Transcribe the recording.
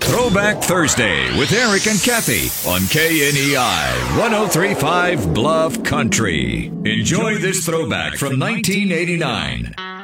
Throwback Thursday with Eric and Kathy on KNEI 103.5 Bluff Country. Enjoy this throwback from 1989.